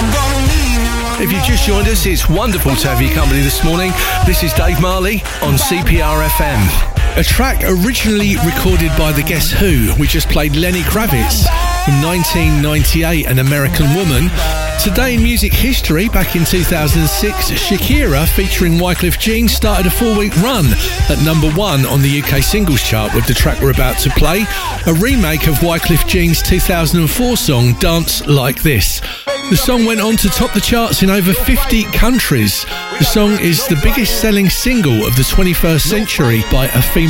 If you've just joined us, it's wonderful to have your company this morning. This is Dave Marley on CPR FM. A track originally recorded by the Guess Who. We just played Lenny Kravitz from 1998, An American Woman. Today in music history, back in 2006, Shakira featuring Wyclef Jean started a 4-week run at #1 on the UK singles chart with the track we're about to play, a remake of Wyclef Jean's 2004 song Dance Like This. The song went on to top the charts in over 50 countries. The song is the biggest selling single of the 21st century by a female